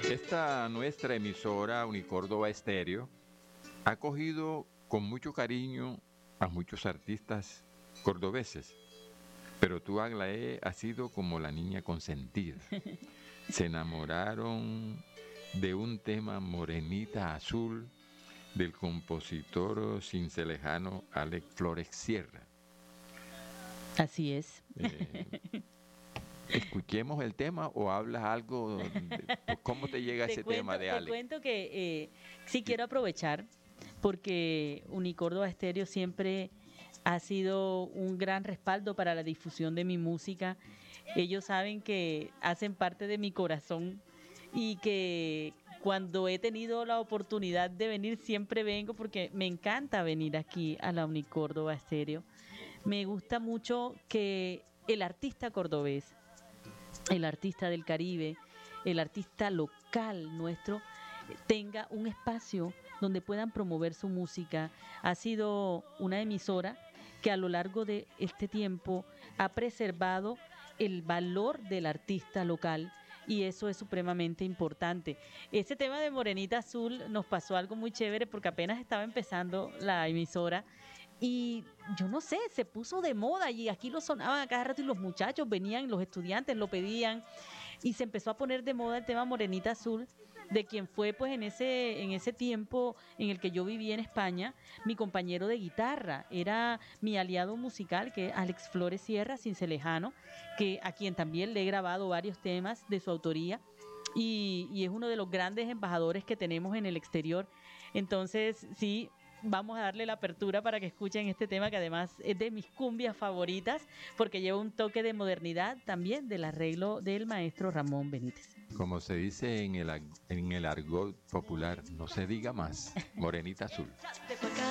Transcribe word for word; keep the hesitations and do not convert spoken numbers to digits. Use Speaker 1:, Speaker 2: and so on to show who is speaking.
Speaker 1: Esta nuestra emisora Unicórdoba Estéreo ha acogido con mucho cariño a muchos artistas cordobeses, pero tú, Aglaé, has sido como la niña consentida. Se enamoraron de un tema Morenita Azul del compositor cincelejano Alex Flores Sierra.
Speaker 2: Así es.
Speaker 1: Eh, ¿Escuchemos el tema o hablas algo? De, ¿Cómo te llega
Speaker 2: te
Speaker 1: ese
Speaker 2: cuento,
Speaker 1: tema de
Speaker 2: te
Speaker 1: Alex?
Speaker 2: cuento que eh, sí quiero aprovechar porque Unicórdoba Estéreo siempre ha sido un gran respaldo para la difusión de mi música. Ellos saben que hacen parte de mi corazón y que cuando he tenido la oportunidad de venir siempre vengo porque me encanta venir aquí a la Unicórdoba Estéreo. Me gusta mucho que el artista cordobés, el artista del Caribe, el artista local nuestro, tenga un espacio donde puedan promover su música. Ha sido una emisora que a lo largo de este tiempo ha preservado el valor del artista local y eso es supremamente importante. Este tema de Morenita Azul nos pasó algo muy chévere porque apenas estaba empezando la emisora y yo no sé, se puso de moda y aquí lo sonaban a cada rato y los muchachos venían, los estudiantes lo pedían y se empezó a poner de moda el tema Morenita Azul, de quien fue pues en ese, en ese tiempo en el que yo viví en España, mi compañero de guitarra, era mi aliado musical, que es Alex Flores Sierra, cincelejano, que a quien también le he grabado varios temas de su autoría. Y, y es uno de los grandes embajadores que tenemos en el exterior. Entonces, sí, vamos a darle la apertura para que escuchen este tema que además es de mis cumbias favoritas porque lleva un toque de modernidad también del arreglo del maestro Ramón Benítez.
Speaker 1: Como se dice en el, en el argot popular, no se diga más, Morenita Azul.